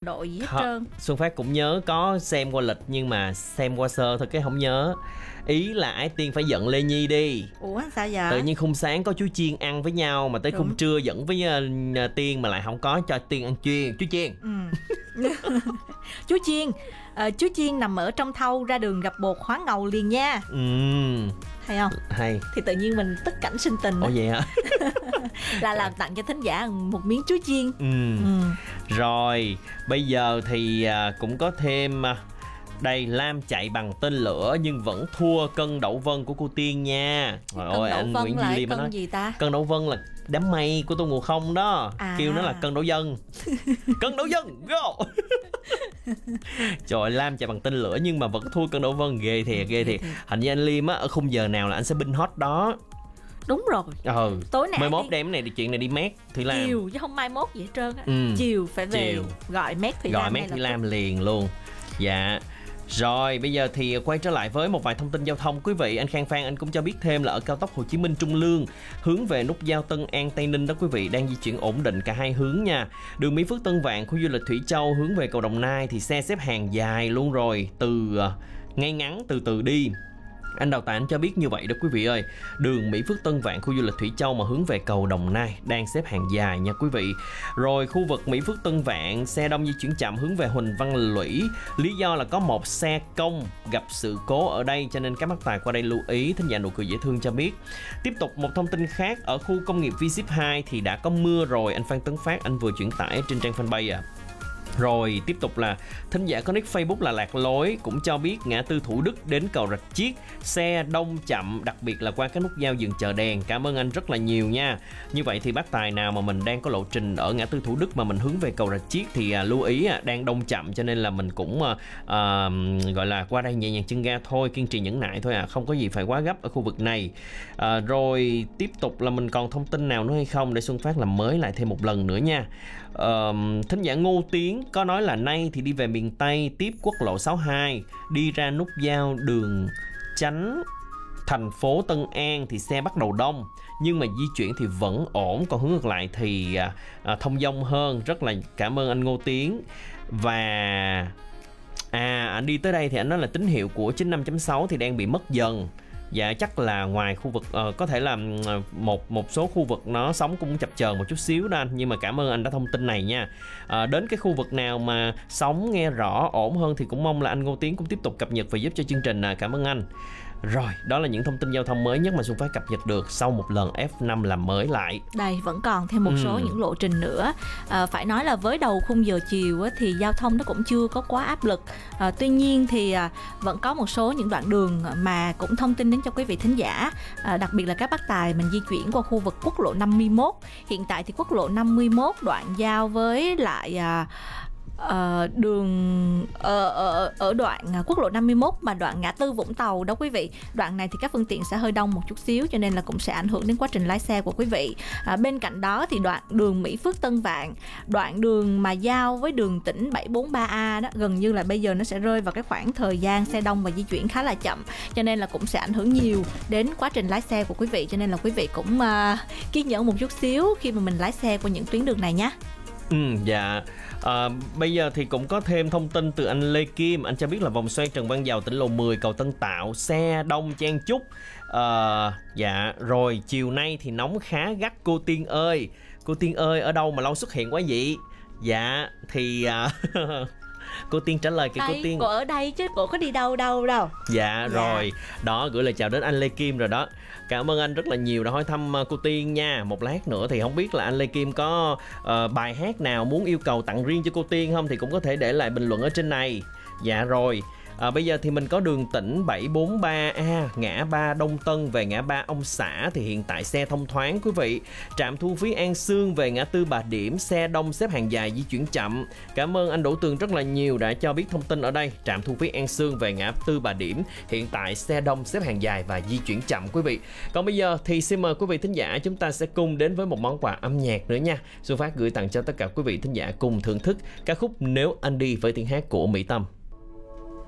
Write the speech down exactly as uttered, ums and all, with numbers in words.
đội gì hết Không, trơn. Xuân Phát cũng nhớ có xem qua lịch nhưng mà xem qua sơ thôi cái không nhớ. Ý là Ái Tiên phải giận Lê Nhi đi. Ủa sao vậy? Tự nhiên khung sáng có chú Chiên ăn với nhau mà tới Đúng. khung trưa dẫn với uh, Tiên mà lại không có cho Tiên ăn Chiên. Chú Chiên. Ừ. Chú Chiên, ờ, chú Chiên nằm ở trong thau, ra đường gặp bột hóa ngầu liền nha. Ừ, Hay không? hay. Thì tự nhiên mình tức cảnh sinh tình. Ủa vậy hả? Là làm tặng cho thính giả một miếng chú Chiên. Ừ. Ừ. Rồi, bây giờ thì à, cũng có thêm à, đây, Lam chạy bằng tên lửa nhưng vẫn thua Cân Đậu Vân của cô Tiên nha. Trời Cân ơi, Đậu anh Vân Nguyễn Duy là Liêm mới cân nói gì ta? Cân Đậu Vân là đám mây của Tôn Ngộ Không đó. À. Kêu nó là Cân Đậu Dân. Cân Đậu Dân, go. Trời ơi, Lam chạy bằng tên lửa nhưng mà vẫn thua Cân Đậu Vân, ghê thiệt, ghê thiệt. Hình như anh Liêm á, ở khung giờ nào là anh sẽ binh hot đó. Đúng rồi. Ừ. Tối nay Mai mốt đi... đem cái này chuyện này đi mét Thủy Lam. Chiều chứ không mai mốt gì hết trơn á. Ừ. Chiều phải về. Chiều. Gọi mét Thủy Gọi Lam. mét Thủy Lam liền luôn. Dạ. Rồi bây giờ thì quay trở lại với một vài thông tin giao thông. Quý vị, anh Khang Phan anh cũng cho biết thêm là ở cao tốc Hồ Chí Minh Trung Lương hướng về nút giao Tân An Tây Ninh đó quý vị, đang di chuyển ổn định cả hai hướng nha. Đường Mỹ Phước Tân Vạn khu du lịch Thủy Châu hướng về cầu Đồng Nai thì xe xếp hàng dài luôn rồi, từ uh, ngay ngắn từ từ đi. Anh Đào Tạ anh cho biết như vậy đó quý vị ơi. Đường Mỹ Phước Tân Vạn khu du lịch Thủy Châu mà hướng về cầu Đồng Nai đang xếp hàng dài nha quý vị. Rồi khu vực Mỹ Phước Tân Vạn xe đông di chuyển chậm hướng về Huỳnh Văn Lũy. Lý do là có một xe công gặp sự cố ở đây cho nên các bác tài qua đây lưu ý. Thính giả nụ cười dễ thương cho biết. Tiếp tục một thông tin khác, ở khu công nghiệp V ship hai thì đã có mưa rồi. Anh Phan Tấn Phát anh vừa chuyển tải trên trang fanpage à. Rồi tiếp tục là thính giả có nick Facebook là Lạc Lối cũng cho biết ngã tư Thủ Đức đến cầu Rạch Chiếc xe đông chậm, đặc biệt là qua cái nút giao dừng chờ đèn. Cảm ơn anh rất là nhiều nha. Như vậy thì bác tài nào mà mình đang có lộ trình ở ngã tư Thủ Đức mà mình hướng về cầu Rạch Chiếc thì à, lưu ý à, đang đông chậm cho nên là mình cũng à, à, gọi là qua đây nhẹ nhàng chân ga thôi, kiên trì nhẫn nại thôi à, không có gì phải quá gấp ở khu vực này. À, rồi tiếp tục là mình còn thông tin nào nữa hay không để Xuân Phát làm mới lại thêm một lần nữa nha. À, thính giả Ngô Tiến có nói là nay thì đi về miền Tây tiếp quốc lộ sáu hai đi ra nút giao đường Chánh thành phố Tân An thì xe bắt đầu đông nhưng mà di chuyển thì vẫn ổn, còn hướng ngược lại thì à, à, thông dong hơn. Rất là cảm ơn anh Ngô Tiến. Và à anh đi tới đây thì anh nói là tín hiệu của chín năm chấm sáu thì đang bị mất dần. Dạ chắc là ngoài khu vực uh, có thể là một một số khu vực nó sóng cũng chập chờn một chút xíu đó anh, nhưng mà cảm ơn anh đã thông tin này nha. Uh, đến cái khu vực nào mà sóng nghe rõ ổn hơn thì cũng mong là anh Ngô Tiến cũng tiếp tục cập nhật và giúp cho chương trình. Uh, cảm ơn anh. Rồi, đó là những thông tin giao thông mới nhất mà Xuân Phát cập nhật được sau một lần F năm làm mới lại. Đây vẫn còn thêm một ừ. số những lộ trình nữa. À, phải nói là với đầu khung giờ chiều á, thì giao thông nó cũng chưa có quá áp lực. À, tuy nhiên thì à, vẫn có một số những đoạn đường mà cũng thông tin đến cho quý vị thính giả. À, đặc biệt là các bác tài mình di chuyển qua khu vực quốc lộ năm mươi mốt. Hiện tại thì quốc lộ năm mươi mốt đoạn giao với lại à, Uh, đường ở, ở, ở đoạn quốc lộ năm mươi mốt mà đoạn ngã tư Vũng Tàu đó quý vị, đoạn này thì các phương tiện sẽ hơi đông một chút xíu cho nên là cũng sẽ ảnh hưởng đến quá trình lái xe của quý vị. Uh, bên cạnh đó thì đoạn đường Mỹ Phước Tân Vạn, đoạn đường mà giao với đường tỉnh bảy bốn ba A đó, gần như là bây giờ nó sẽ rơi vào cái khoảng thời gian xe đông và di chuyển khá là chậm cho nên là cũng sẽ ảnh hưởng nhiều đến quá trình lái xe của quý vị, cho nên là quý vị cũng uh, kiên nhẫn một chút xíu khi mà mình lái xe qua những tuyến đường này nhé. Ừ, dạ. À, bây giờ thì cũng có thêm thông tin từ anh Lê Kim. Anh cho biết là vòng xoay Trần Văn Dầu tỉnh lộ mười cầu Tân Tạo xe đông chen chúc. à, Dạ rồi, chiều nay thì nóng khá gắt cô Tiên ơi. Cô Tiên ơi ở đâu mà lâu xuất hiện quá vậy? Dạ thì à, cô Tiên trả lời kìa. Cô Tiên cô ở đây chứ cô có đi đâu đâu đâu. Dạ, dạ rồi, đó gửi lời chào đến anh Lê Kim rồi đó. Cảm ơn anh rất là nhiều đã hỏi thăm cô Tiên nha. Một lát nữa thì không biết là anh Lê Kim có uh, bài hát nào muốn yêu cầu tặng riêng cho cô Tiên không thì cũng có thể để lại bình luận ở trên này. Dạ rồi. À, bây giờ thì mình có đường tỉnh bảy bốn ba A ngã ba Đông Tân về ngã ba Ông Xã thì hiện tại xe thông thoáng quý vị. Trạm thu phí An Sương về ngã tư Bà Điểm xe đông xếp hàng dài di chuyển chậm. Cảm ơn anh Đỗ Tường rất là nhiều đã cho biết thông tin ở đây. Trạm thu phí An Sương về ngã tư Bà Điểm hiện tại xe đông xếp hàng dài và di chuyển chậm quý vị. Còn bây giờ thì xin mời quý vị thính giả chúng ta sẽ cùng đến với một món quà âm nhạc nữa nha. Xuân Phát gửi tặng cho tất cả quý vị thính giả cùng thưởng thức ca khúc Nếu Anh Đi với tiếng hát của Mỹ Tâm.